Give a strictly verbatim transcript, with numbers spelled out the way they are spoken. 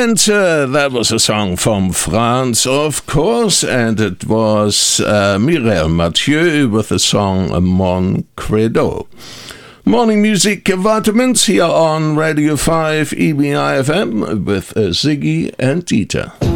And uh, that was a song from France, of course, and it was uh, Mireille Mathieu with the song Mon Credo. Morning Music Vitamins here on Radio five E B I F M with uh, Ziggy and Dieter.